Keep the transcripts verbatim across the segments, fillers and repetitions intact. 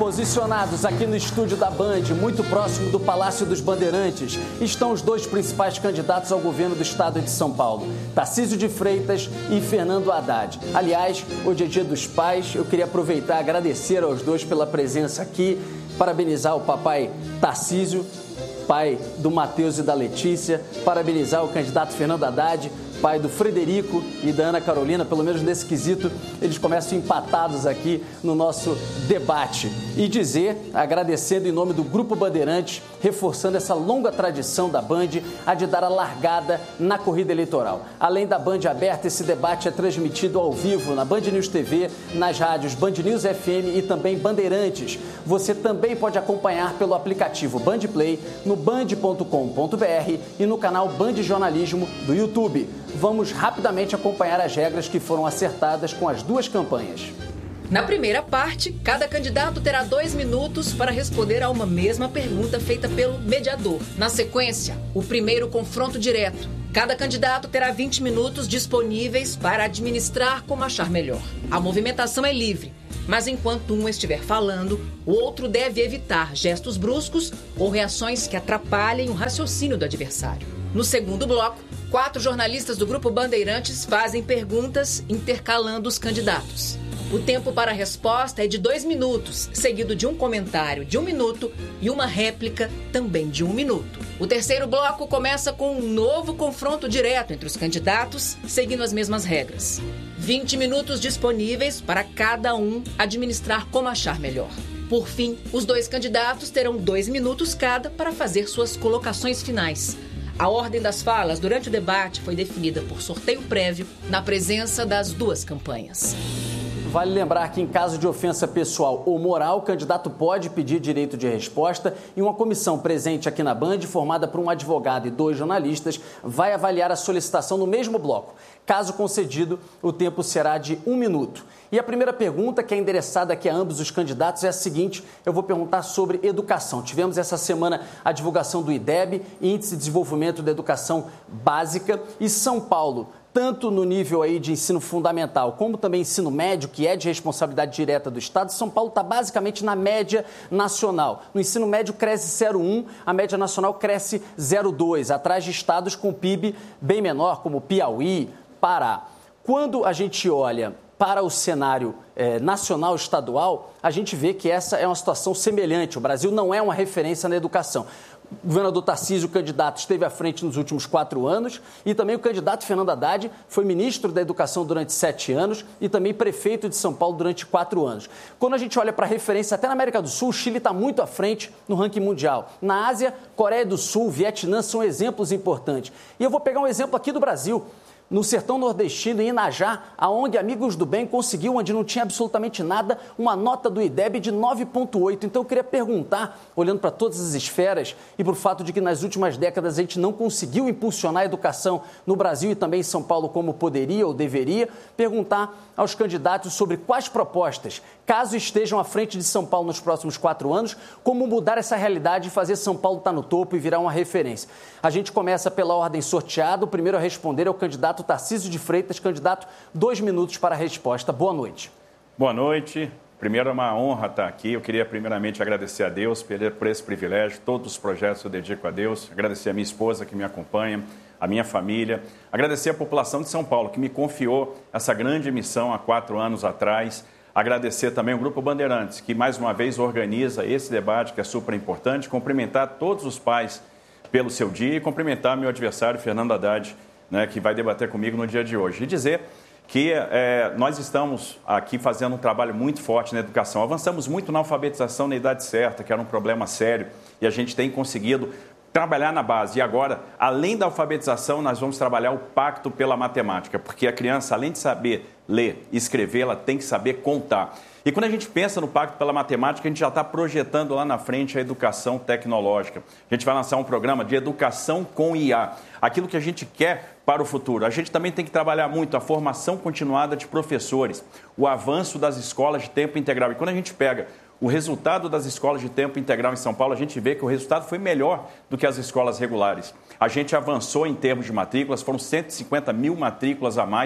Posicionados aqui no estúdio da Band, muito próximo do Palácio dos Bandeirantes, estão os dois principais candidatos ao governo do estado de São Paulo, Tarcísio de Freitas e Fernando Haddad. Aliás, hoje é Dia dos Pais, eu queria aproveitar e agradecer aos dois pela presença aqui, parabenizar o papai Tarcísio, pai do Matheus e da Letícia, parabenizar o candidato Fernando Haddad, pai do Frederico e da Ana Carolina, pelo menos nesse quesito, eles começam empatados aqui no nosso debate. E dizer, agradecendo em nome do Grupo Bandeirantes, reforçando essa longa tradição da Band, a de dar a largada na corrida eleitoral. Além da Band aberta, esse debate é transmitido ao vivo na Band News T V, nas rádios Band News F M e também Bandeirantes. Você também pode acompanhar pelo aplicativo Band Play, no band ponto com ponto b r e no canal Band Jornalismo do YouTube. Vamos rapidamente acompanhar as regras que foram acertadas com as duas campanhas. Na primeira parte, cada candidato terá dois minutos para responder a uma mesma pergunta feita pelo mediador. Na sequência, o primeiro confronto direto. Cada candidato terá vinte minutos disponíveis para administrar como achar melhor. A movimentação é livre, mas enquanto um estiver falando, o outro deve evitar gestos bruscos ou reações que atrapalhem o raciocínio do adversário. No segundo bloco, quatro jornalistas do Grupo Bandeirantes fazem perguntas intercalando os candidatos. O tempo para a resposta é de dois minutos, seguido de um comentário de um minuto e uma réplica também de um minuto. O terceiro bloco começa com um novo confronto direto entre os candidatos, seguindo as mesmas regras. vinte minutos disponíveis para cada um administrar como achar melhor. Por fim, os dois candidatos terão dois minutos cada para fazer suas colocações finais. A ordem das falas durante o debate foi definida por sorteio prévio na presença das duas campanhas. Vale lembrar que, em caso de ofensa pessoal ou moral, o candidato pode pedir direito de resposta e uma comissão presente aqui na Band, formada por um advogado e dois jornalistas, vai avaliar a solicitação no mesmo bloco. Caso concedido, o tempo será de um minuto. E a primeira pergunta, que é endereçada aqui a ambos os candidatos, é a seguinte: eu vou perguntar sobre educação. Tivemos essa semana a divulgação do I D E B, Índice de Desenvolvimento da Educação Básica, e São Paulo, tanto no nível aí de ensino fundamental como também ensino médio, que é de responsabilidade direta do Estado, São Paulo está basicamente na média nacional. No ensino médio cresce zero vírgula um, a média nacional cresce zero vírgula dois, atrás de estados com P I B bem menor, como Piauí, Pará. Quando a gente olha para o cenário eh, nacional, estadual, a gente vê que essa é uma situação semelhante. O Brasil não é uma referência na educação. O governador Tarcísio, o candidato, esteve à frente nos últimos quatro anos e também o candidato Fernando Haddad foi ministro da Educação durante sete anos e também prefeito de São Paulo durante quatro anos. Quando a gente olha para a referência até na América do Sul, o Chile está muito à frente no ranking mundial. Na Ásia, Coreia do Sul, Vietnã são exemplos importantes. E eu vou pegar um exemplo aqui do Brasil. No sertão nordestino, em Inajá, a O N G Amigos do Bem conseguiu, onde não tinha absolutamente nada, uma nota do I D E B de nove vírgula oito. Então, eu queria perguntar, olhando para todas as esferas e para o fato de que nas últimas décadas a gente não conseguiu impulsionar a educação no Brasil e também em São Paulo como poderia ou deveria, perguntar aos candidatos sobre quais propostas, caso estejam à frente de São Paulo nos próximos quatro anos, como mudar essa realidade e fazer São Paulo estar no topo e virar uma referência. A gente começa pela ordem sorteada. O primeiro a responder é o candidato Tarcísio de Freitas. Candidato, dois minutos para a resposta. Boa noite. Boa noite. Primeiro, é uma honra estar aqui. Eu queria primeiramente agradecer a Deus por esse privilégio. Todos os projetos eu dedico a Deus. Agradecer a minha esposa que me acompanha, a minha família. Agradecer a população de São Paulo que me confiou essa grande missão há quatro anos atrás. Agradecer também o Grupo Bandeirantes, que mais uma vez organiza esse debate que é super importante. Cumprimentar todos os pais pelo seu dia e cumprimentar meu adversário, Fernando Haddad, né, que vai debater comigo no dia de hoje. E dizer que é, nós estamos aqui fazendo um trabalho muito forte na educação. Avançamos muito na alfabetização na idade certa, que era um problema sério, e a gente tem conseguido trabalhar na base. E agora, além da alfabetização, nós vamos trabalhar o pacto pela matemática, porque a criança, além de saber ler e escrever, ela tem que saber contar. E quando a gente pensa no Pacto pela Matemática, a gente já está projetando lá na frente a educação tecnológica. A gente vai lançar um programa de educação com I A, aquilo que a gente quer para o futuro. A gente também tem que trabalhar muito a formação continuada de professores, o avanço das escolas de tempo integral. E quando a gente pega o resultado das escolas de tempo integral em São Paulo, a gente vê que o resultado foi melhor do que as escolas regulares. A gente avançou em termos de matrículas, foram cento e cinquenta mil matrículas a mais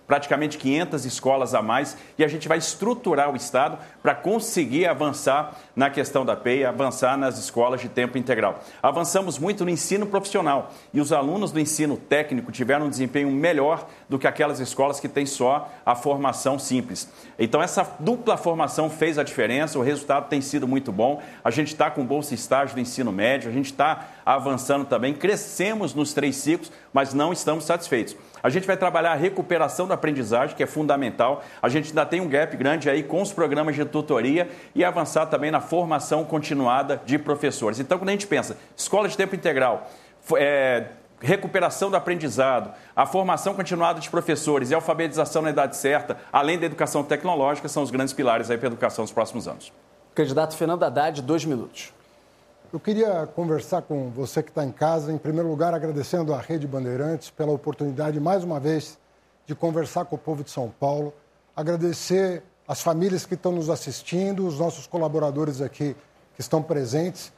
praticamente quinhentas escolas a mais, e a gente vai estruturar o Estado para conseguir avançar na questão da P E I, avançar nas escolas de tempo integral. Avançamos muito no ensino profissional, e os alunos do ensino técnico tiveram um desempenho melhor do que aquelas escolas que têm só a formação simples. Então, essa dupla formação fez a diferença, o resultado tem sido muito bom. A gente está com bolsa estágio do ensino médio, a gente está avançando também, crescemos nos três ciclos, mas não estamos satisfeitos. A gente vai trabalhar a recuperação da aprendizagem, que é fundamental. A gente ainda tem um gap grande aí com os programas de tutoria e avançar também na formação continuada de professores. Então, quando a gente pensa escola de tempo integral, é, recuperação do aprendizado, a formação continuada de professores e a alfabetização na idade certa, além da educação tecnológica, são os grandes pilares aí para a educação nos próximos anos. Candidato Fernando Haddad, dois minutos. Eu queria conversar com você que está em casa, em primeiro lugar, agradecendo à Rede Bandeirantes pela oportunidade, mais uma vez, de conversar com o povo de São Paulo, agradecer as famílias que estão nos assistindo, os nossos colaboradores aqui que estão presentes,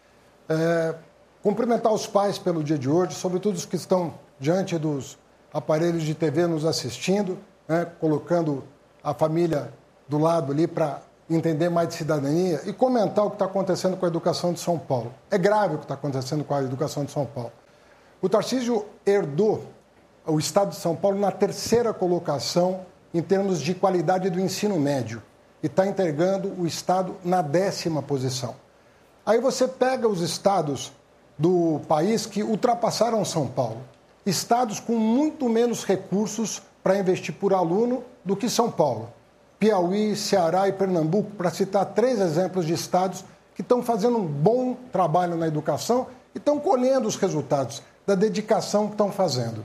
é, cumprimentar os pais pelo dia de hoje, sobretudo os que estão diante dos aparelhos de T V nos assistindo, né, colocando a família do lado ali para entender mais de cidadania e comentar o que está acontecendo com a educação de São Paulo. É grave o que está acontecendo com a educação de São Paulo. O Tarcísio herdou o Estado de São Paulo na terceira colocação em termos de qualidade do ensino médio e está entregando o Estado na décima posição. Aí você pega os estados do país que ultrapassaram São Paulo, estados com muito menos recursos para investir por aluno do que São Paulo. Piauí, Ceará e Pernambuco, para citar três exemplos de estados que estão fazendo um bom trabalho na educação e estão colhendo os resultados da dedicação que estão fazendo.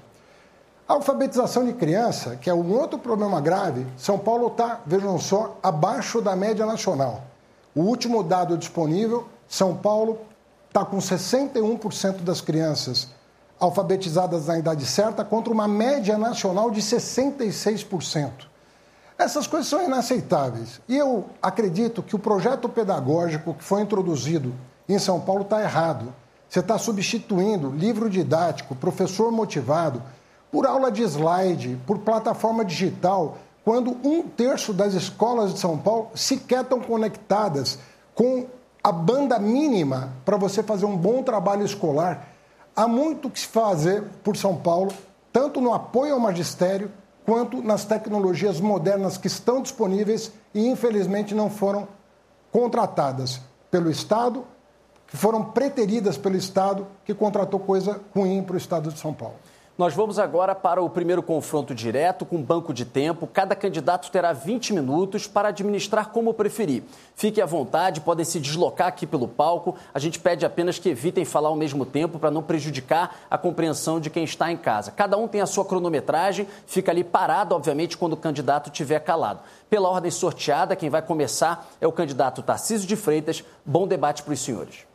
A alfabetização de criança, que é um outro problema grave, São Paulo está, vejam só, abaixo da média nacional. O último dado disponível, São Paulo está com sessenta e um por cento das crianças alfabetizadas na idade certa contra uma média nacional de sessenta e seis por cento. Essas coisas são inaceitáveis. E eu acredito que o projeto pedagógico que foi introduzido em São Paulo está errado. Você está substituindo livro didático, professor motivado, por aula de slide, por plataforma digital, quando um terço das escolas de São Paulo sequer estão conectadas com a banda mínima para você fazer um bom trabalho escolar. Há muito que se fazer por São Paulo, tanto no apoio ao magistério, quanto nas tecnologias modernas que estão disponíveis e, infelizmente, não foram contratadas pelo Estado, que foram preteridas pelo Estado, que contratou coisa ruim para o Estado de São Paulo. Nós vamos agora para o primeiro confronto direto com banco de tempo. Cada candidato terá vinte minutos para administrar como preferir. Fiquem à vontade, podem se deslocar aqui pelo palco. A gente pede apenas que evitem falar ao mesmo tempo para não prejudicar a compreensão de quem está em casa. Cada um tem a sua cronometragem, fica ali parado, obviamente, quando o candidato estiver calado. Pela ordem sorteada, quem vai começar é o candidato Tarcísio de Freitas. Bom debate para os senhores.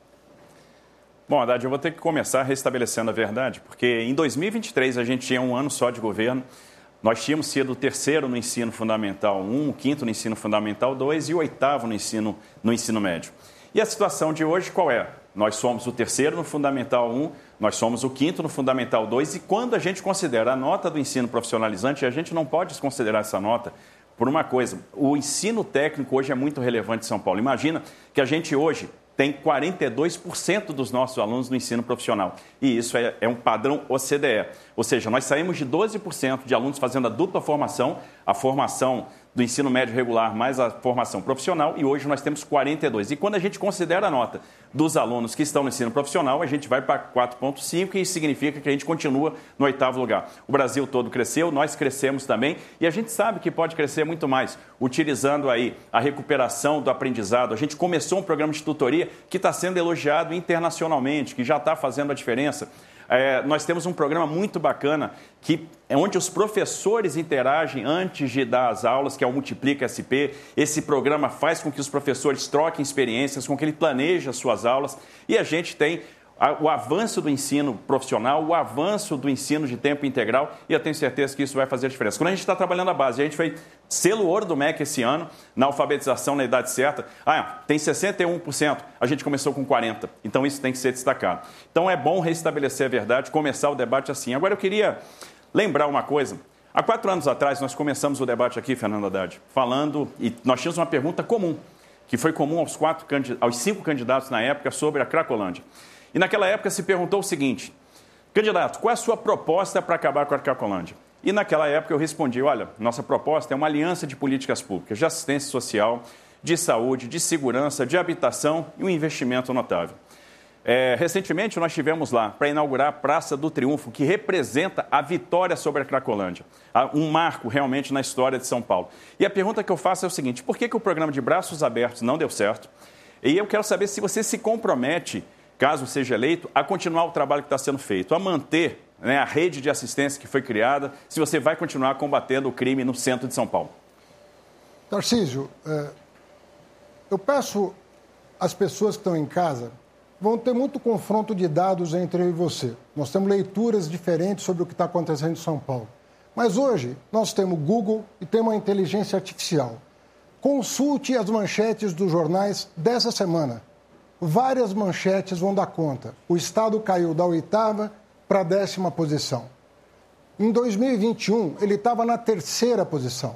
Bom, Haddad, eu vou ter que começar restabelecendo a verdade, porque em dois mil e vinte e três a gente tinha um ano só de governo, nós tínhamos sido o terceiro no ensino fundamental um, o quinto no ensino fundamental dois e o oitavo no ensino, no ensino médio. E a situação de hoje qual é? Nós somos o terceiro no fundamental um, nós somos o quinto no fundamental dois e quando a gente considera a nota do ensino profissionalizante, a gente não pode desconsiderar essa nota por uma coisa, o ensino técnico hoje é muito relevante em São Paulo. Imagina que a gente hoje tem quarenta e dois por cento dos nossos alunos no ensino profissional. E isso é, é um padrão O C D E. Ou seja, nós saímos de doze por cento de alunos fazendo a dupla formação, a formação do ensino médio regular mais a formação profissional, e hoje nós temos quarenta e dois por cento. E quando a gente considera a nota dos alunos que estão no ensino profissional, a gente vai para quatro vírgula cinco, e isso significa que a gente continua no oitavo lugar. O Brasil todo cresceu, nós crescemos também, e a gente sabe que pode crescer muito mais, utilizando aí a recuperação do aprendizado. A gente começou um programa de tutoria que está sendo elogiado internacionalmente, que já está fazendo a diferença. É, nós temos um programa muito bacana que é onde os professores interagem antes de dar as aulas, que é o Multiplica S P. Esse programa faz com que os professores troquem experiências, com que ele planeje as suas aulas. E a gente tem o avanço do ensino profissional, o avanço do ensino de tempo integral, e eu tenho certeza que isso vai fazer a diferença. Quando a gente está trabalhando a base, a gente fez selo ouro do M E C esse ano, na alfabetização na idade certa, ah, tem sessenta e um por cento, a gente começou com quarenta por cento, então isso tem que ser destacado. Então é bom restabelecer a verdade, começar o debate assim. Agora eu queria lembrar uma coisa, Há quatro anos atrás, nós começamos o debate aqui, Fernando Haddad, falando, e nós tínhamos uma pergunta comum, que foi comum aos, quatro, aos cinco candidatos na época sobre a Cracolândia. E naquela época se perguntou o seguinte: candidato, qual é a sua proposta para acabar com a Cracolândia? E naquela época eu respondi: olha, nossa proposta é uma aliança de políticas públicas, de assistência social, de saúde, de segurança, de habitação e um investimento notável. É, recentemente nós estivemos lá para inaugurar a Praça do Triunfo, que representa a vitória sobre a Cracolândia, um marco realmente na história de São Paulo. E a pergunta que eu faço é o seguinte: por que, que o programa de Braços Abertos não deu certo? E eu quero saber se você se compromete, caso seja eleito, a continuar o trabalho que está sendo feito, a manter, né, a rede de assistência que foi criada, se você vai continuar combatendo o crime no centro de São Paulo. Tarcísio, é, eu peço às pessoas que estão em casa, vão ter muito confronto de dados entre eu e você. Nós temos leituras diferentes sobre o que está acontecendo em São Paulo. Mas hoje nós temos Google e temos a inteligência artificial. Consulte as manchetes dos jornais dessa semana. Várias manchetes vão dar conta. O Estado caiu da oitava para a décima posição. Em dois mil e vinte e um, ele estava na terceira posição.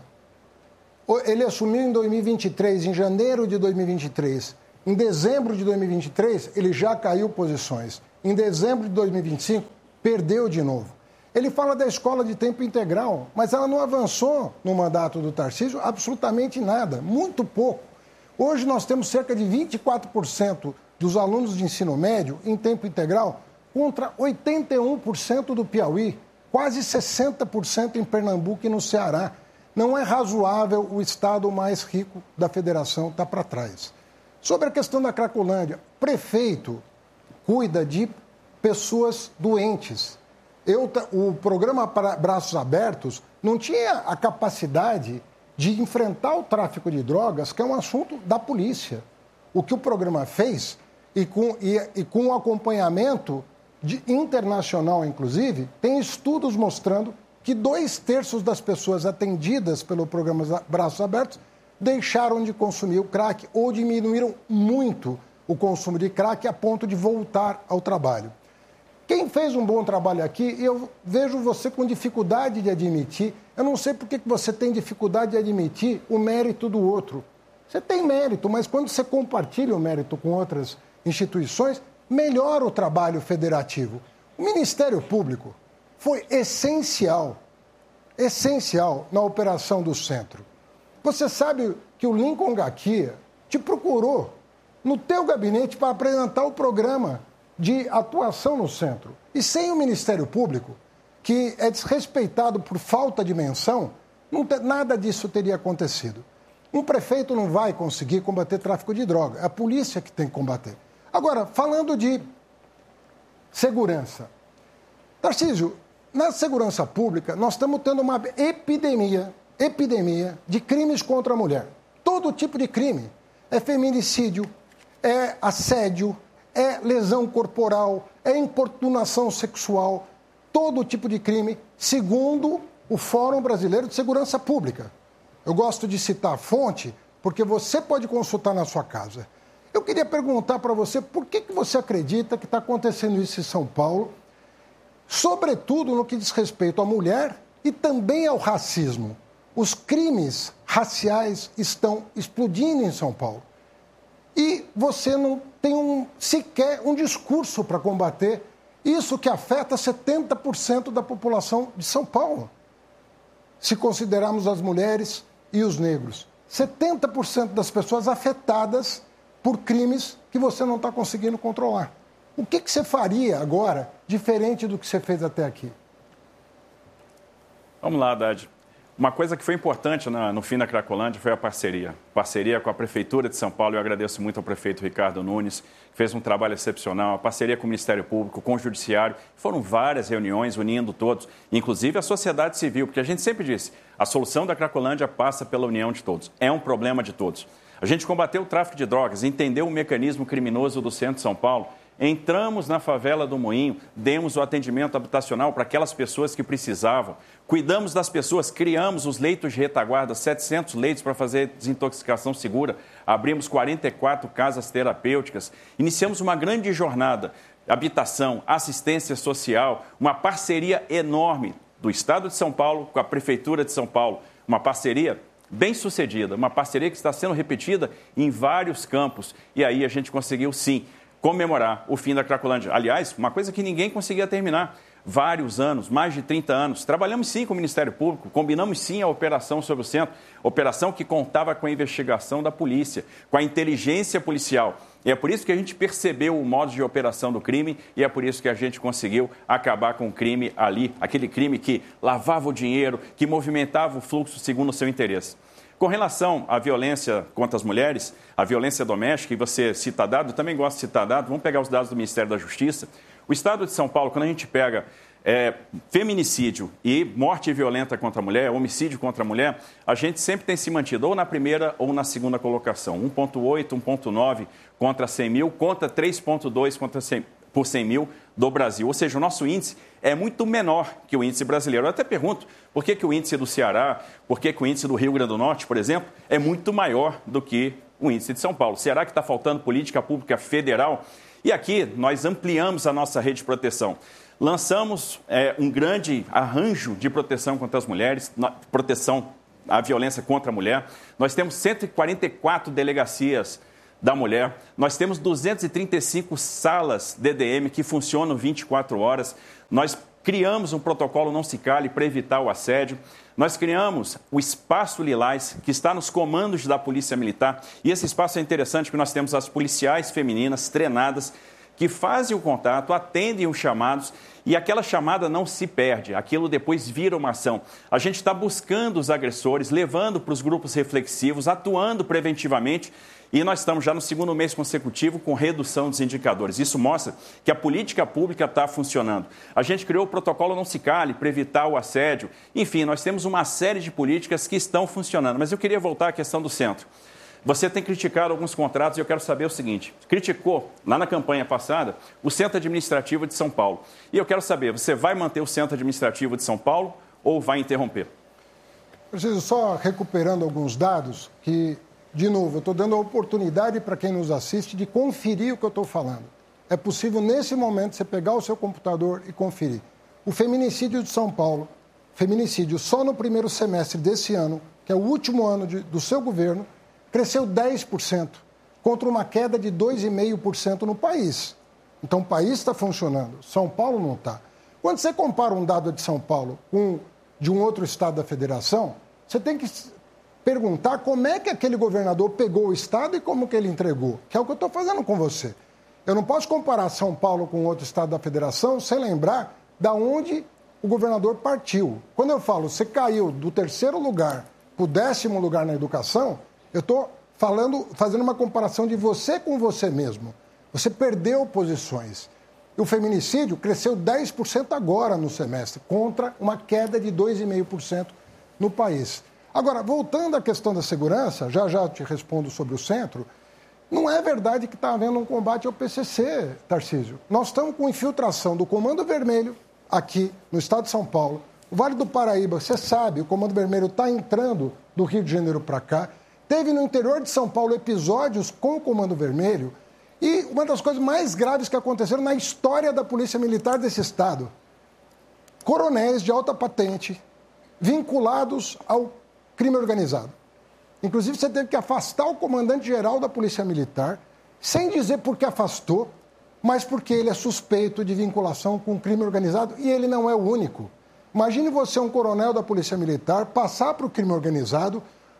Ele assumiu em dois mil e vinte e três, em janeiro de dois mil e vinte e três. Em dezembro de dois mil e vinte e três, ele já caiu posições. Em dezembro de dois mil e vinte e cinco, perdeu de novo. Ele fala da escola de tempo integral, mas ela não avançou no mandato do Tarcísio absolutamente nada, muito pouco. Hoje nós temos cerca de vinte e quatro por cento dos alunos de ensino médio em tempo integral contra oitenta e um por cento do Piauí, quase sessenta por cento em Pernambuco e no Ceará. Não é razoável o estado mais rico da federação estar para trás. Sobre a questão da Cracolândia, o prefeito cuida de pessoas doentes. Eu, o programa Braços Abertos não tinha a capacidade de enfrentar o tráfico de drogas, que é um assunto da polícia. O que o programa fez, e com, e, e com o acompanhamento de, internacional, inclusive, tem estudos mostrando que dois terços das pessoas atendidas pelo programa Braços Abertos deixaram de consumir o crack ou diminuíram muito o consumo de crack a ponto de voltar ao trabalho. Quem fez um bom trabalho aqui, eu vejo você com dificuldade de admitir, eu não sei por que você tem dificuldade de admitir o mérito do outro. Você tem mérito, mas quando você compartilha o mérito com outras instituições, melhora o trabalho federativo. O Ministério Público foi essencial, essencial na operação do centro. Você sabe que o Lincoln Gakia te procurou no teu gabinete para apresentar o programa de atuação no centro. E sem o Ministério Público, que é desrespeitado por falta de menção, não te, nada disso teria acontecido. Um prefeito não vai conseguir combater tráfico de droga, é a polícia que tem que combater. Agora, falando de segurança. Tarcísio, na segurança pública, nós estamos tendo uma epidemia epidemia de crimes contra a mulher. Todo tipo de crime. É feminicídio, é assédio, é lesão corporal, é importunação sexual. Todo tipo de crime, segundo o Fórum Brasileiro de Segurança Pública. Eu gosto de citar a fonte, porque você pode consultar na sua casa. Eu queria perguntar para você por que, que você acredita que está acontecendo isso em São Paulo, sobretudo no que diz respeito à mulher e também ao racismo. Os crimes raciais estão explodindo em São Paulo. E você não tem um, sequer um discurso para combater isso que afeta setenta por cento da população de São Paulo. Se considerarmos as mulheres e os negros. setenta por cento das pessoas afetadas por crimes que você não está conseguindo controlar. O que, que você faria agora, diferente do que você fez até aqui? Vamos lá, Haddad. Uma coisa que foi importante na, no fim da Cracolândia foi a parceria. Parceria com a Prefeitura de São Paulo. Eu agradeço muito ao prefeito Ricardo Nunes, que fez um trabalho excepcional. A parceria com o Ministério Público, com o Judiciário. Foram várias reuniões unindo todos, inclusive a sociedade civil, porque a gente sempre disse, a solução da Cracolândia passa pela união de todos. É um problema de todos. A gente combateu o tráfico de drogas, entendeu o mecanismo criminoso do centro de São Paulo. Entramos na favela do Moinho, demos o atendimento habitacional para aquelas pessoas que precisavam, cuidamos das pessoas, criamos os leitos de retaguarda, setecentos leitos para fazer desintoxicação segura, abrimos quarenta e quatro casas terapêuticas, iniciamos uma grande jornada, habitação, assistência social, uma parceria enorme, do Estado de São Paulo com a Prefeitura de São Paulo. Uma parceria bem sucedida, uma parceria que está sendo repetida em vários campos. E aí a gente conseguiu, sim, comemorar o fim da Cracolândia. Aliás, uma coisa que ninguém conseguia terminar. Vários anos, mais de trinta anos. Trabalhamos sim com o Ministério Público, combinamos sim a operação sobre o centro, operação que contava com a investigação da polícia, com a inteligência policial. E é por isso que a gente percebeu o modo de operação do crime e é por isso que a gente conseguiu acabar com o crime ali, aquele crime que lavava o dinheiro, que movimentava o fluxo segundo o seu interesse. Com relação à violência contra as mulheres, a violência doméstica, e você cita dado, eu também gosto de citar dado, vamos pegar os dados do Ministério da Justiça. O Estado de São Paulo, quando a gente pega é, feminicídio e morte violenta contra a mulher, homicídio contra a mulher, a gente sempre tem se mantido ou na primeira ou na segunda colocação. um vírgula oito, um vírgula nove contra cem mil, contra três vírgula dois contra cem, por cem mil do Brasil. Ou seja, o nosso índice é muito menor que o índice brasileiro. Eu até pergunto, por que, que o índice do Ceará, por que, que o índice do Rio Grande do Norte, por exemplo, é muito maior do que o índice de São Paulo? Será que está faltando política pública federal? E aqui nós ampliamos a nossa rede de proteção. Lançamos é, um grande arranjo de proteção contra as mulheres, proteção à violência contra a mulher. Nós temos cento e quarenta e quatro delegacias da mulher. Nós temos duzentas e trinta e cinco salas D D M que funcionam vinte e quatro horas. Nós criamos um protocolo Não Se Cale para evitar o assédio. Nós criamos o Espaço Lilás, que está nos comandos da Polícia Militar. E esse espaço é interessante porque nós temos as policiais femininas treinadas que fazem o contato, atendem os chamados e aquela chamada não se perde, aquilo depois vira uma ação. A gente está buscando os agressores, levando para os grupos reflexivos, atuando preventivamente e nós estamos já no segundo mês consecutivo com redução dos indicadores. Isso mostra que a política pública está funcionando. A gente criou o protocolo Não Se Cale para evitar o assédio. Enfim, nós temos uma série de políticas que estão funcionando. Mas eu queria voltar à questão do centro. Você tem criticado alguns contratos e eu quero saber o seguinte. Criticou, lá na campanha passada, o Centro Administrativo de São Paulo. E eu quero saber, você vai manter o Centro Administrativo de São Paulo ou vai interromper? Preciso só recuperando alguns dados que, de novo, eu estou dando a oportunidade para quem nos assiste de conferir o que eu estou falando. É possível, nesse momento, você pegar o seu computador e conferir. O feminicídio de São Paulo, feminicídio só no primeiro semestre desse ano, que é o último ano de, do seu governo, cresceu dez por cento, contra uma queda de dois vírgula cinco por cento no país. Então, o país está funcionando, São Paulo não está. Quando você compara um dado de São Paulo com de um outro estado da federação, você tem que perguntar como é que aquele governador pegou o estado e como que ele entregou, que é o que eu estou fazendo com você. Eu não posso comparar São Paulo com outro estado da federação sem lembrar da onde o governador partiu. Quando eu falo, você caiu do terceiro lugar para o décimo lugar na educação, eu estou falando, fazendo uma comparação de você com você mesmo. Você perdeu posições. O feminicídio cresceu dez por cento agora no semestre, contra uma queda de dois vírgula cinco por cento no país. Agora, voltando à questão da segurança, já já te respondo sobre o centro, não é verdade que está havendo um combate ao P C C, Tarcísio. Nós estamos com infiltração do Comando Vermelho aqui no estado de São Paulo. O Vale do Paraíba, você sabe, o Comando Vermelho está entrando do Rio de Janeiro para cá. Teve no interior de São Paulo episódios com o Comando Vermelho e uma das coisas mais graves que aconteceram na história da Polícia Militar desse estado. Coronéis de alta patente vinculados ao crime organizado. Inclusive, você teve que afastar o comandante-geral da Polícia Militar, sem dizer por que afastou, mas porque ele é suspeito de vinculação com crime organizado e ele não é o único. Imagine você, um coronel da Polícia Militar, passar para o crime organizado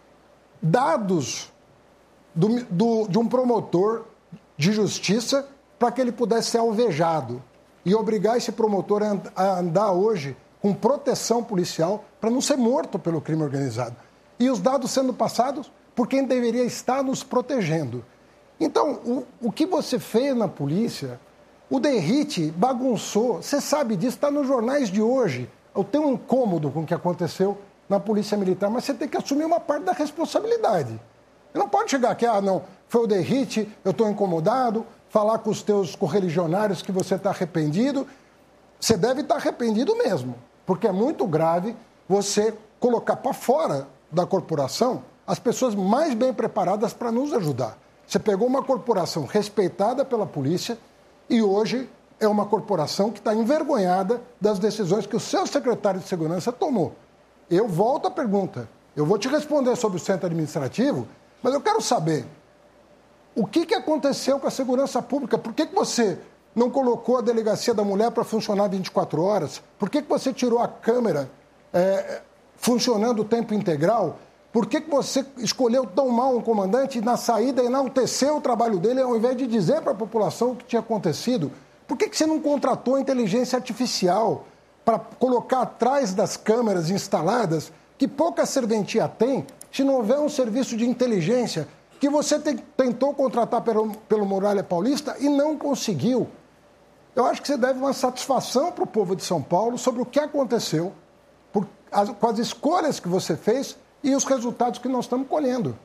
dados do, do, de um promotor de justiça para que ele pudesse ser alvejado e obrigar esse promotor a, a andar hoje com proteção policial para não ser morto pelo crime organizado. E os dados sendo passados por quem deveria estar nos protegendo. Então, o, o que você fez na polícia, o Derrite bagunçou, você sabe disso, está nos jornais de hoje. Eu tenho um incômodo com o que aconteceu na Polícia Militar, mas você tem que assumir uma parte da responsabilidade. Você não pode chegar aqui, ah, não, foi o Derrite, eu estou incomodado, falar com os teus correligionários que você está arrependido. Você deve estar arrependido mesmo, porque é muito grave você colocar para fora da corporação as pessoas mais bem preparadas para nos ajudar. Você pegou uma corporação respeitada pela polícia e hoje é uma corporação que está envergonhada das decisões que o seu secretário de Segurança tomou. Eu volto à pergunta. Eu vou te responder sobre o centro administrativo, mas eu quero saber o que, que aconteceu com a segurança pública. Por que, que você não colocou a delegacia da mulher para funcionar vinte e quatro horas? Por que, que você tirou a câmera é, funcionando o tempo integral? Por que, que você escolheu tão mal um comandante e na saída enalteceu o trabalho dele ao invés de dizer para a população o que tinha acontecido? Por que, que você não contratou a inteligência artificial para colocar atrás das câmeras instaladas, que pouca serventia tem, se não houver um serviço de inteligência que você te, tentou contratar pelo, pelo Muralha Paulista e não conseguiu? Eu acho que você deve uma satisfação para o povo de São Paulo sobre o que aconteceu, por, as, com as escolhas que você fez e os resultados que nós estamos colhendo.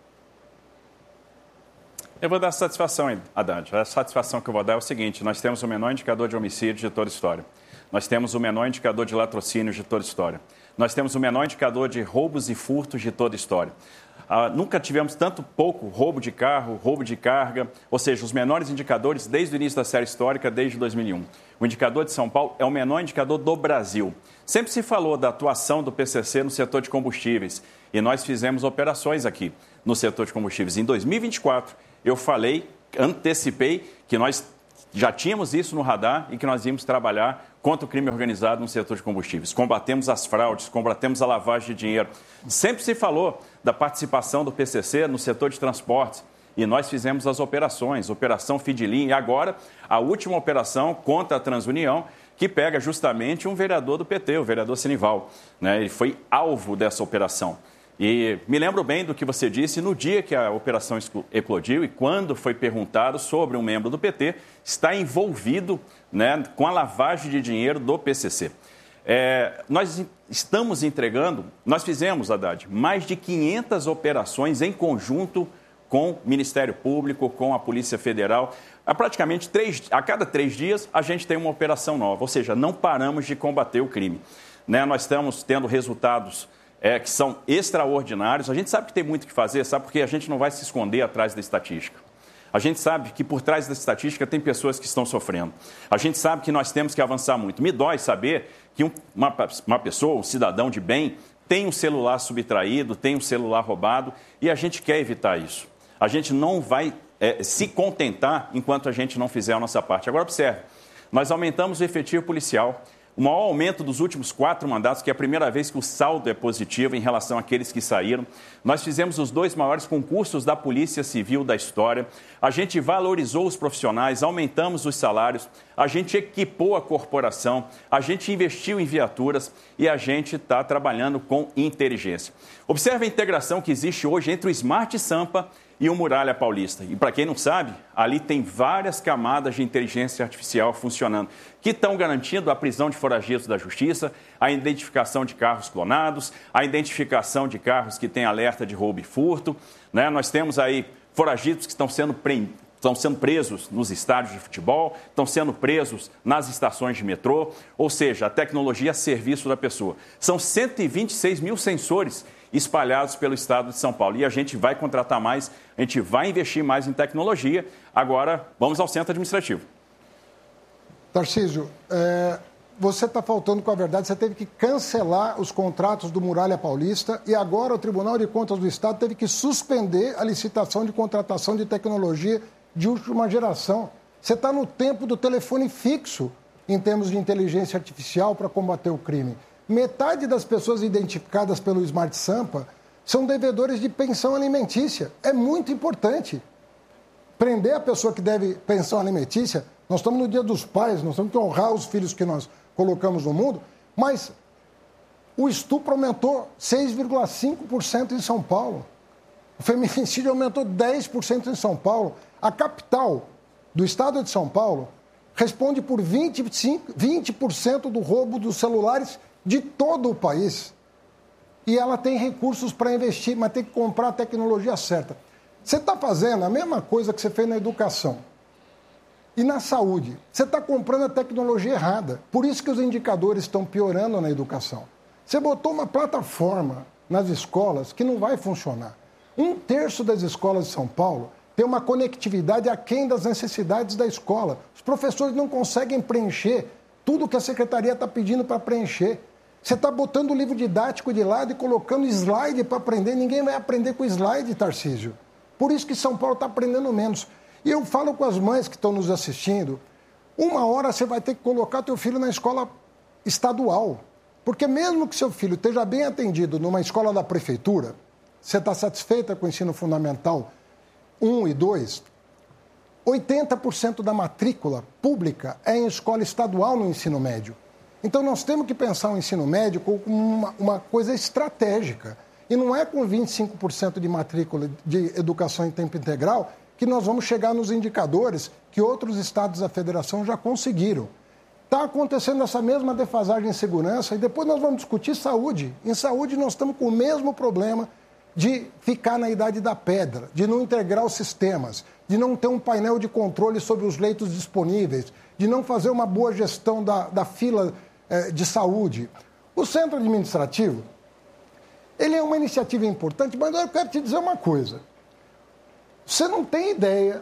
Eu vou dar satisfação, Haddad. A satisfação que eu vou dar é o seguinte: nós temos o menor indicador de homicídio de toda a história. Nós temos o menor indicador de latrocínios de toda a história. Nós temos o menor indicador de roubos e furtos de toda a história. Ah, nunca tivemos tanto pouco roubo de carro, roubo de carga, ou seja, os menores indicadores desde o início da série histórica, desde dois mil e um. O indicador de São Paulo é o menor indicador do Brasil. Sempre se falou da atuação do P C C no setor de combustíveis e nós fizemos operações aqui no setor de combustíveis. Em dois mil e vinte e quatro, eu falei, antecipei que nós já tínhamos isso no radar e que nós íamos trabalhar contra o crime organizado no setor de combustíveis. Combatemos as fraudes, combatemos a lavagem de dinheiro. Sempre se falou da participação do P C C no setor de transportes e nós fizemos as operações, Operação Fidilim e agora a última operação contra a Transunião, que pega justamente um vereador do P T, o vereador Senival, né? Ele foi alvo dessa operação. E me lembro bem do que você disse no dia que a operação eclodiu e quando foi perguntado sobre um membro do P T está envolvido, né, com a lavagem de dinheiro do P C C. É, nós estamos entregando, nós fizemos, Haddad, mais de quinhentas operações em conjunto com o Ministério Público, com a Polícia Federal. Há praticamente três, a cada três dias a gente tem uma operação nova, ou seja, não paramos de combater o crime. Né, nós estamos tendo resultados É, que são extraordinários. A gente sabe que tem muito o que fazer, sabe? Porque a gente não vai se esconder atrás da estatística. A gente sabe que por trás da estatística tem pessoas que estão sofrendo. A gente sabe que nós temos que avançar muito. Me dói saber que um, uma, uma pessoa, um cidadão de bem, tem um celular subtraído, tem um celular roubado e a gente quer evitar isso. A gente não vai é, se contentar enquanto a gente não fizer a nossa parte. Agora, observe, nós aumentamos o efetivo policial. O maior aumento dos últimos quatro mandatos, que é a primeira vez que o saldo é positivo em relação àqueles que saíram. Nós fizemos os dois maiores concursos da Polícia Civil da história. A gente valorizou os profissionais, aumentamos os salários, a gente equipou a corporação, a gente investiu em viaturas e a gente está trabalhando com inteligência. Observe a integração que existe hoje entre o Smart Sampa e o Muralha Paulista. E para quem não sabe, ali tem várias camadas de inteligência artificial funcionando, que estão garantindo a prisão de foragidos da justiça, a identificação de carros clonados, a identificação de carros que têm alerta de roubo e furto. Né? Nós temos aí foragidos que estão sendo prendidos. Estão sendo presos nos estádios de futebol, estão sendo presos nas estações de metrô, ou seja, a tecnologia a serviço da pessoa. São cento e vinte e seis mil sensores espalhados pelo estado de São Paulo. E a gente vai contratar mais, a gente vai investir mais em tecnologia. Agora, vamos ao centro administrativo. Tarcísio, é, você está faltando com a verdade. Você teve que cancelar os contratos do Muralha Paulista e agora o Tribunal de Contas do Estado teve que suspender a licitação de contratação de tecnologia de última geração. Você está no tempo do telefone fixo em termos de inteligência artificial para combater o crime. Metade das pessoas identificadas pelo Smart Sampa são devedores de pensão alimentícia. É muito importante prender a pessoa que deve pensão alimentícia. Nós estamos no Dia dos Pais, nós temos que honrar os filhos que nós colocamos no mundo, mas o estupro aumentou seis vírgula cinco por cento em São Paulo. O feminicídio aumentou dez por cento em São Paulo. A capital do estado de São Paulo responde por vinte e cinco, vinte por cento do roubo dos celulares de todo o país. E ela tem recursos para investir, mas tem que comprar a tecnologia certa. Você está fazendo a mesma coisa que você fez na educação e na saúde. Você está comprando a tecnologia errada. Por isso que os indicadores estão piorando na educação. Você botou uma plataforma nas escolas que não vai funcionar. Um terço das escolas de São Paulo tem uma conectividade aquém das necessidades da escola. Os professores não conseguem preencher tudo que a secretaria está pedindo para preencher. Você está botando o livro didático de lado e colocando slide para aprender. Ninguém vai aprender com slide, Tarcísio. Por isso que São Paulo está aprendendo menos. E eu falo com as mães que estão nos assistindo, uma hora você vai ter que colocar teu filho na escola estadual. Porque mesmo que seu filho esteja bem atendido numa escola da prefeitura, você está satisfeita com o ensino fundamental um e dois, oitenta por cento da matrícula pública é em escola estadual no ensino médio. Então nós temos que pensar o ensino médio como uma, uma coisa estratégica. E não é com vinte e cinco por cento de matrícula de educação em tempo integral que nós vamos chegar nos indicadores que outros estados da federação já conseguiram. Está acontecendo essa mesma defasagem em segurança e depois nós vamos discutir saúde. Em saúde nós estamos com o mesmo problema de ficar na idade da pedra, de não integrar os sistemas, de não ter um painel de controle sobre os leitos disponíveis, de não fazer uma boa gestão da, da fila eh, de saúde. O centro administrativo, ele é uma iniciativa importante, mas eu quero te dizer uma coisa. Você não tem ideia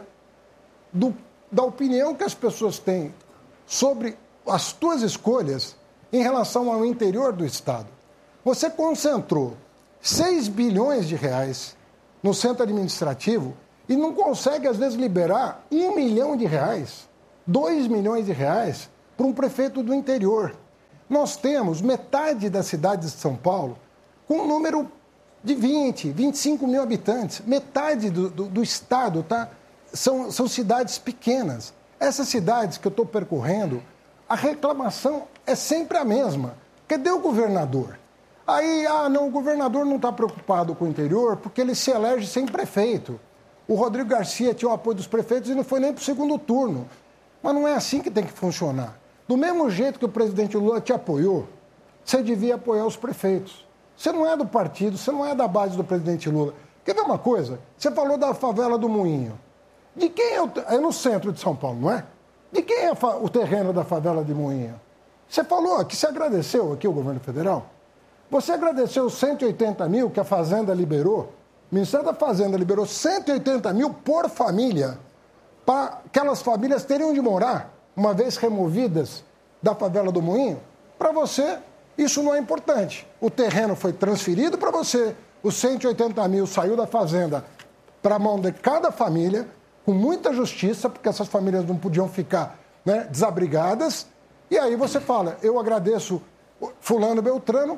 do, da opinião que as pessoas têm sobre as tuas escolhas em relação ao interior do Estado. Você concentrou seis bilhões de reais no centro administrativo e não consegue, às vezes, liberar um milhão de reais, dois milhões de reais para um prefeito do interior. Nós temos metade das cidades de São Paulo com um número de vinte, vinte e cinco mil habitantes. Metade do, do, do estado tá? são, são cidades pequenas. Essas cidades que eu estou percorrendo, a reclamação é sempre a mesma. Cadê o governador? Aí, ah, não, o governador não está preocupado com o interior porque ele se elege sem prefeito. O Rodrigo Garcia tinha o apoio dos prefeitos e não foi nem para o segundo turno. Mas não é assim que tem que funcionar. Do mesmo jeito que o presidente Lula te apoiou, você devia apoiar os prefeitos. Você não é do partido, você não é da base do presidente Lula. Quer ver uma coisa? Você falou da favela do Moinho. De quem é o... É no centro de São Paulo, não é? De quem é o terreno da favela de Moinho? Você falou aqui, você agradeceu aqui o governo federal? Você agradeceu os cento e oitenta mil que a Fazenda liberou? O Ministério da Fazenda liberou cento e oitenta mil por família para aquelas famílias terem onde morar, uma vez removidas da favela do Moinho? Para você, isso não é importante. O terreno foi transferido para você, os cento e oitenta mil saiu da Fazenda para a mão de cada família, com muita justiça, porque essas famílias não podiam ficar, né, desabrigadas. E aí você fala, eu agradeço fulano Beltrano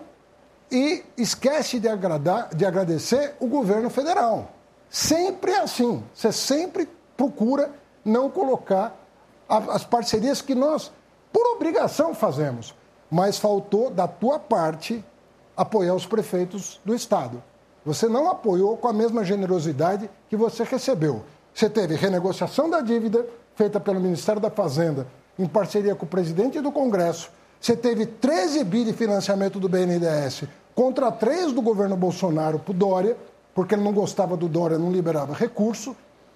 e esquece de, agradar, de agradecer o governo federal. Sempre é assim. Você sempre procura não colocar a, as parcerias que nós, por obrigação, fazemos. Mas faltou, da tua parte, apoiar os prefeitos do Estado. Você não apoiou com a mesma generosidade que você recebeu. Você teve renegociação da dívida, feita pelo Ministério da Fazenda, em parceria com o presidente do Congresso. Você teve treze bi de financiamento do B N D E S contra três do governo Bolsonaro para o Dória, porque ele não gostava do Dória, não liberava recurso.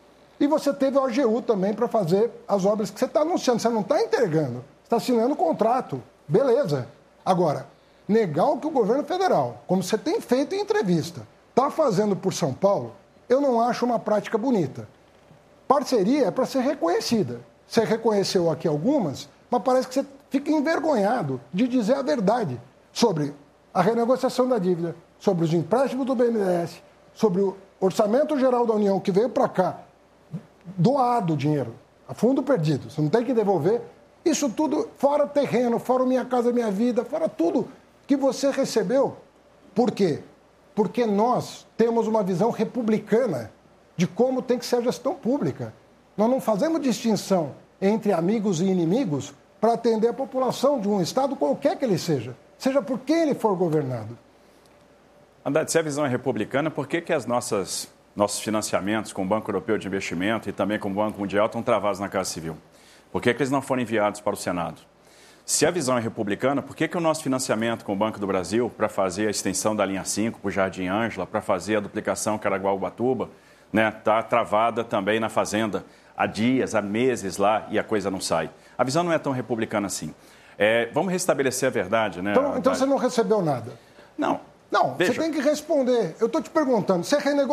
E você teve a O G U também para fazer as obras que você está anunciando. Você não está entregando, você está assinando o contrato. Beleza. Agora, negar o que o governo federal, como você tem feito em entrevista, está fazendo por São Paulo, eu não acho uma prática bonita. Parceria é para ser reconhecida. Você reconheceu aqui algumas, mas parece que você fica envergonhado de dizer a verdade sobre a renegociação da dívida, sobre os empréstimos do B N D E S, sobre o Orçamento Geral da União que veio para cá, doado o dinheiro, a fundo perdido, você não tem que devolver. Isso tudo fora terreno, fora Minha Casa Minha Vida, fora tudo que você recebeu. Por quê? Porque nós temos uma visão republicana de como tem que ser a gestão pública. Nós não fazemos distinção entre amigos e inimigos para atender a população de um Estado qualquer que ele seja, seja por quem ele for governado. Haddad, se a visão é republicana, por que que as nossas, nossos financiamentos com o Banco Europeu de Investimento e também com o Banco Mundial estão travados na Casa Civil? Por que que eles não foram enviados para o Senado? Se a visão é republicana, por que que o nosso financiamento com o Banco do Brasil para fazer a extensão da linha cinco para o Jardim Ângela, para fazer a duplicação Caraguá-Ubatuba, né, está travada também na Fazenda há dias, há meses lá e a coisa não sai? A visão não é tão republicana assim. É, vamos restabelecer a verdade, né? Então, então você não recebeu nada? Não. Não, Veja. Você tem que responder. Eu estou te perguntando, você renegociou,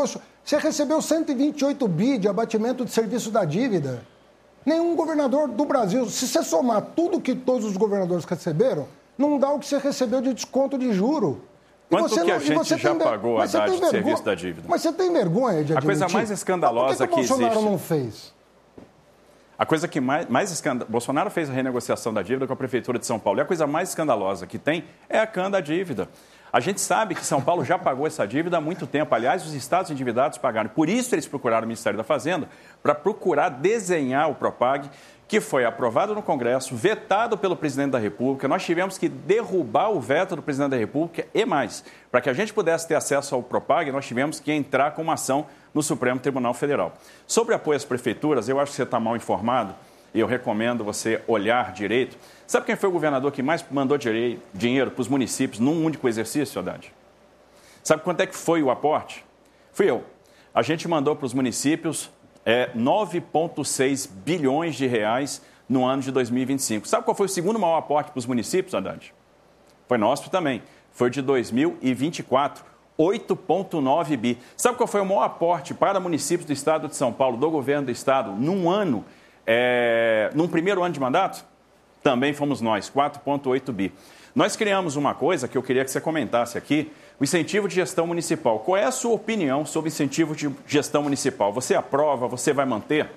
Você recebeu cento e vinte e oito bi de abatimento de serviço da dívida. Nenhum governador do Brasil, se você somar tudo que todos os governadores receberam, não dá o que você recebeu de desconto de juro. Quanto você que não, a gente já tem, pagou a Haddad de serviço da dívida? Mas você tem vergonha de admitir? A coisa mais escandalosa que, que o Bolsonaro existe... não fez? A coisa que mais, mais escandalosa... Bolsonaro fez a renegociação da dívida com a Prefeitura de São Paulo. E a coisa mais escandalosa que tem é a CAN da dívida. A gente sabe que São Paulo já pagou essa dívida há muito tempo. Aliás, os estados endividados pagaram. Por isso, eles procuraram o Ministério da Fazenda para procurar desenhar o Propag, que foi aprovado no Congresso, vetado pelo presidente da República. Nós tivemos que derrubar o veto do presidente da República e mais. Para que a gente pudesse ter acesso ao Propag, nós tivemos que entrar com uma ação no Supremo Tribunal Federal. Sobre apoio às prefeituras, eu acho que você está mal informado e eu recomendo você olhar direito. Sabe quem foi o governador que mais mandou dinheiro para os municípios num único exercício, Haddad? Sabe quanto é que foi o aporte? Fui eu. A gente mandou para os municípios é, nove vírgula seis bilhões de reais no ano de dois mil e vinte e cinco. Sabe qual foi o segundo maior aporte para os municípios, Haddad? Foi nosso também. Foi de dois mil e vinte e quatro, oito vírgula nove bi. Sabe qual foi o maior aporte para municípios do estado de São Paulo, do governo do estado, num ano, é, num primeiro ano de mandato? Também fomos nós, quatro vírgula oito bi. Nós criamos uma coisa que eu queria que você comentasse aqui, o incentivo de gestão municipal. Qual é a sua opinião sobre incentivo de gestão municipal? Você aprova? Você vai manter?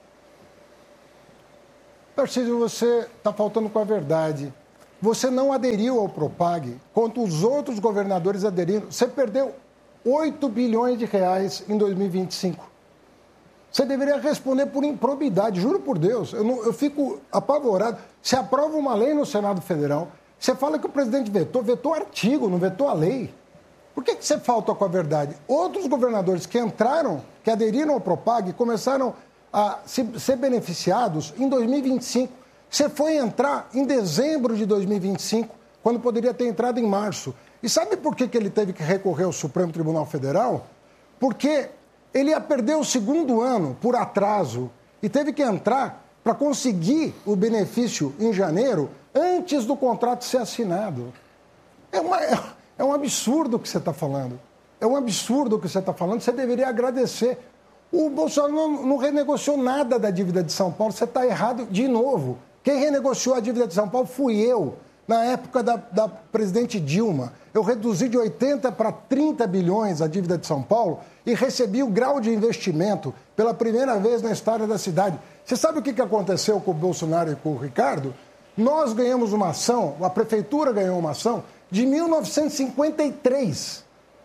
Tarcísio, você está faltando com a verdade. Você não aderiu ao Propag, quanto os outros governadores aderiram. Você perdeu oito bilhões de reais em dois mil e vinte e cinco. Você deveria responder por improbidade, juro por Deus. Eu, não, eu fico apavorado. Você aprova uma lei no Senado Federal, você fala que o presidente vetou, vetou artigo, não vetou a lei. Por que, que você falta com a verdade? Outros governadores que entraram, que aderiram ao Propag, começaram a se, ser beneficiados em dois mil e vinte e cinco. Você foi entrar em dezembro de dois mil e vinte e cinco, quando poderia ter entrado em março. E sabe por que, que ele teve que recorrer ao Supremo Tribunal Federal? Porque ele ia perder o segundo ano por atraso e teve que entrar para conseguir o benefício em janeiro antes do contrato ser assinado. É, uma, é um absurdo o que você está falando. É um absurdo o que você está falando. Você deveria agradecer. O Bolsonaro não, não renegociou nada da dívida de São Paulo. Você está errado de novo. Quem renegociou a dívida de São Paulo fui eu, na época da, da presidente Dilma. Eu reduzi de oitenta para trinta bilhões a dívida de São Paulo e recebi o grau de investimento pela primeira vez na história da cidade. Você sabe o que aconteceu com o Bolsonaro e com o Ricardo? Nós ganhamos uma ação, a prefeitura ganhou uma ação de mil novecentos e cinquenta e três,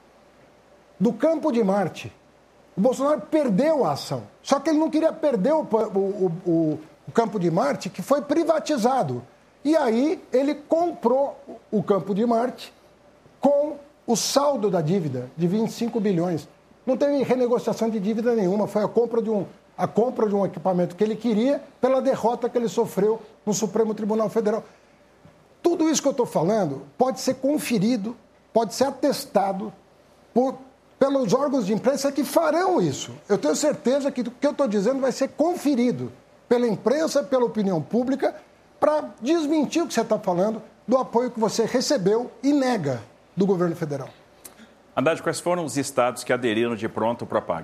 do Campo de Marte. O Bolsonaro perdeu a ação, só que ele não queria perder o, o, o, o Campo de Marte, que foi privatizado. E aí ele comprou o Campo de Marte com o saldo da dívida de vinte e cinco bilhões. Não teve renegociação de dívida nenhuma, foi a compra de um, a compra de um equipamento que ele queria pela derrota que ele sofreu no Supremo Tribunal Federal. Tudo isso que eu estou falando pode ser conferido, pode ser atestado por, pelos órgãos de imprensa que farão isso. Eu tenho certeza que o que eu estou dizendo vai ser conferido pela imprensa, pela opinião pública, para desmentir o que você está falando do apoio que você recebeu e nega do governo federal. Haddad, quais foram os estados que aderiram de pronto ao Propag?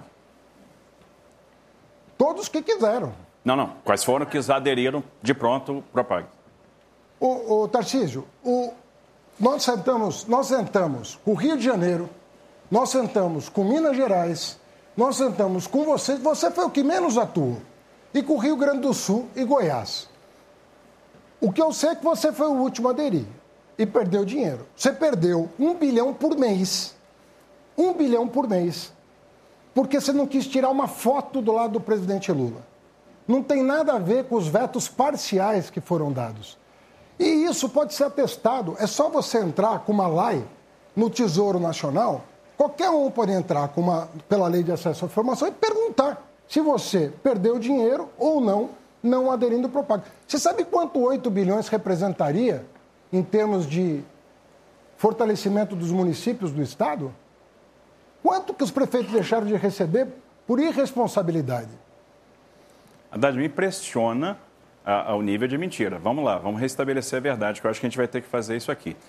Todos que quiseram. Não, não. Quais foram que aderiram de pronto ao Propag? O, o Tarcísio, o, nós, sentamos, nós sentamos com o Rio de Janeiro, nós sentamos com Minas Gerais, nós sentamos com você, você foi o que menos atuou, e com o Rio Grande do Sul e Goiás. O que eu sei é que você foi o último a aderir e perdeu dinheiro. Você perdeu um bilhão por mês. Um bilhão por mês. Porque você não quis tirar uma foto do lado do presidente Lula. Não tem nada a ver com os vetos parciais que foram dados. E isso pode ser atestado. É só você entrar com uma lei no Tesouro Nacional. Qualquer um pode entrar com uma, pela Lei de Acesso à Informação e perguntar se você perdeu dinheiro ou não, não aderindo ao Propag. Você sabe quanto oito bilhões representaria em termos de fortalecimento dos municípios do Estado? Quanto que os prefeitos deixaram de receber por irresponsabilidade? Haddad, me impressiona a, ao nível de mentira. Vamos lá, vamos restabelecer a verdade, que eu acho que a gente vai ter que fazer isso aqui.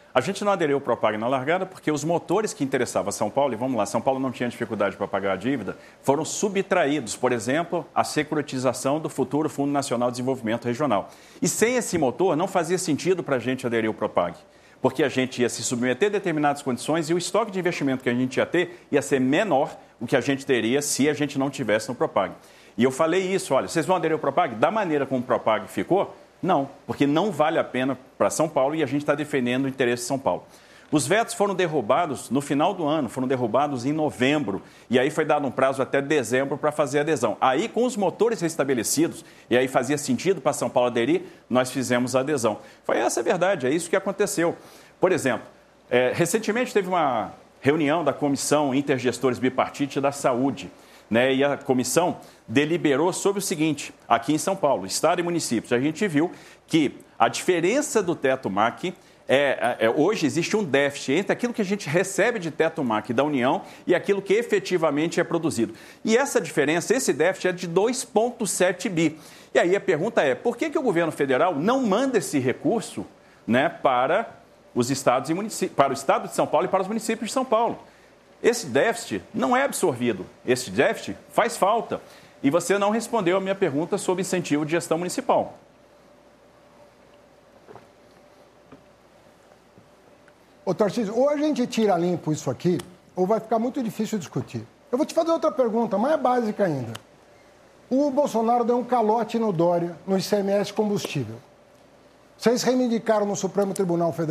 A gente não aderiu ao Propag na largada porque os motores que interessavam a São Paulo, e vamos lá, São Paulo não tinha dificuldade para pagar a dívida, foram subtraídos, por exemplo, a securitização do futuro Fundo Nacional de Desenvolvimento Regional. E sem esse motor, não fazia sentido para a gente aderir ao Propag, porque a gente ia se submeter a determinadas condições e o estoque de investimento que a gente ia ter ia ser menor o que a gente teria se a gente não tivesse no Propag. E eu falei isso, olha, vocês vão aderir ao Propag? Da maneira como o Propag ficou, não, porque não vale a pena para São Paulo e a gente está defendendo o interesse de São Paulo. Os vetos foram derrubados no final do ano, foram derrubados em novembro, e aí foi dado um prazo até dezembro para fazer a adesão. Aí, com os motores restabelecidos, e aí fazia sentido para São Paulo aderir, nós fizemos a adesão. Foi essa a verdade, é isso que aconteceu. Por exemplo, é, recentemente teve uma reunião da Comissão Intergestores Bipartite da Saúde, né, e a comissão deliberou sobre o seguinte, aqui em São Paulo, Estado e municípios, a gente viu que a diferença do teto M A C, é, é, hoje existe um déficit entre aquilo que a gente recebe de teto M A C da União e aquilo que efetivamente é produzido. E essa diferença, esse déficit é de dois vírgula sete bi. E aí a pergunta é, por que, que o governo federal não manda esse recurso, né, para os estados e municípios, para o estado de São Paulo e para os municípios de São Paulo? Esse déficit não é absorvido, esse déficit faz falta. E você não respondeu a minha pergunta sobre incentivo de gestão municipal. Ô, Tarcísio, ou a gente tira limpo isso aqui, ou vai ficar muito difícil discutir. Eu vou te fazer outra pergunta, mais básica ainda. O Bolsonaro deu um calote no Dória, no I C M S combustível. Vocês reivindicaram no Supremo Tribunal Federal